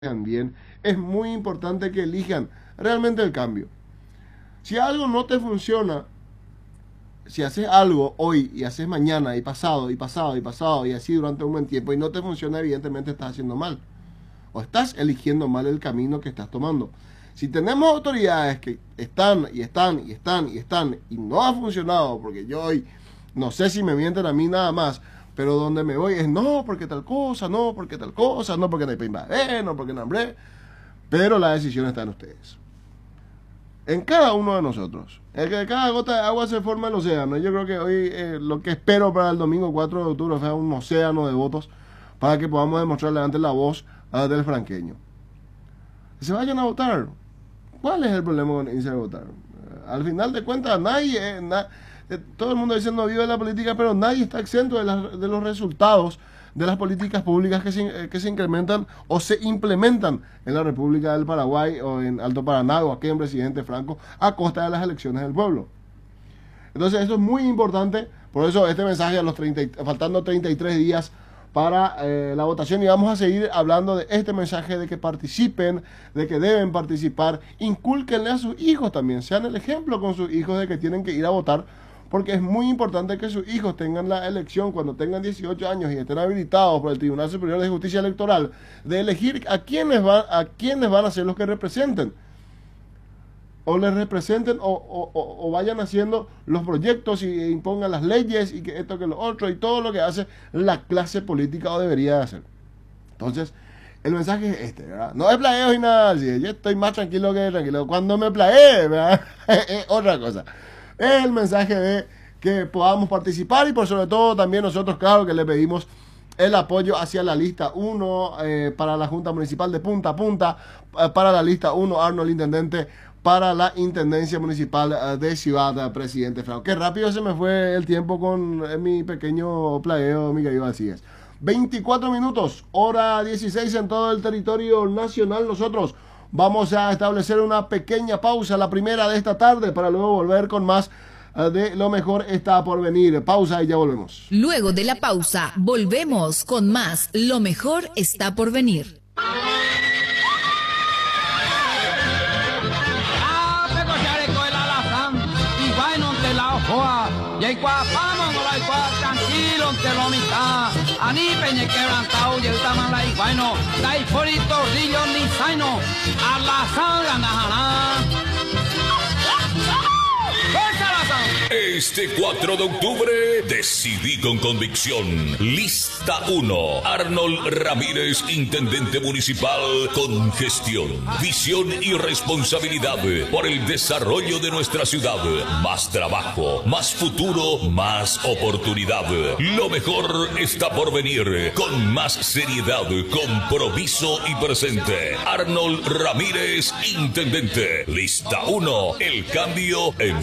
bien, es muy importante que elijan realmente el cambio. Si algo no te funciona, si haces algo hoy y haces mañana y pasado y pasado y pasado y así durante un buen tiempo y no te funciona, evidentemente estás haciendo mal o estás eligiendo mal el camino que estás tomando. Si tenemos autoridades que están y no ha funcionado, porque yo hoy no sé si me mienten a mí nada más, pero donde me voy es no porque tal cosa, no porque tal cosa, no porque no hay para invadir, no porque no hambre. Pero la decisión está en ustedes. En cada uno de nosotros. El que cada gota de agua se forma el océano. Yo creo que hoy lo que espero para el domingo 4 de octubre es un océano de votos para que podamos demostrar delante la voz del franqueño. Que se vayan a votar. ¿Cuál es el problema con irse a votar? Al final de cuentas, todo el mundo dice no vive la política, pero nadie está exento de los resultados de las políticas públicas que se incrementan o se implementan en la República del Paraguay o en Alto Paraná o aquí en Presidente Franco a costa de las elecciones del pueblo. Entonces esto es muy importante, por eso este mensaje faltando 33 días para la votación, y vamos a seguir hablando de este mensaje de que participen, de que deben participar, incúlquenle a sus hijos también, sean el ejemplo con sus hijos de que tienen que ir a votar, porque es muy importante que sus hijos tengan la elección cuando tengan 18 años y estén habilitados por el Tribunal Superior de Justicia Electoral de elegir a quiénes van a ser los que representen. O les representen o vayan haciendo los proyectos y impongan las leyes y que esto, que lo otro y todo lo que hace la clase política o debería de hacer. Entonces, el mensaje es este, ¿verdad? No es plagueo y nada así. Yo estoy más tranquilo que tranquilo. Cuando me plaguee, ¿verdad? Es otra cosa. Es el mensaje de que podamos participar y por sobre todo también nosotros, claro, que le pedimos el apoyo hacia la lista 1 para la Junta Municipal de Punta a Punta, para la lista 1 Arnold Intendente, para la Intendencia Municipal de Ciudad Presidente Franco. Qué rápido se me fue el tiempo con mi pequeño plagueo, mi querido Alcides. 24 minutos, hora 16 en todo el territorio nacional. Nosotros vamos a establecer una pequeña pausa, la primera de esta tarde, para luego volver con más de Lo Mejor Está Por Venir. Pausa y ya volvemos. Luego de la pausa, volvemos con más Lo Mejor Está Por Venir. Tranquilo, te lo mitad. Ani peñe quebrantado y el tamalay bueno. Dai forito, rillo ni saino. A la sala najana. Este 4 de octubre decidí con convicción. Lista 1. Arnold Ramírez, Intendente Municipal, con gestión, visión y responsabilidad por el desarrollo de nuestra ciudad. Más trabajo, más futuro, más oportunidad. Lo mejor está por venir, con más seriedad, compromiso y presente. Arnold Ramírez, Intendente. Lista 1. El cambio en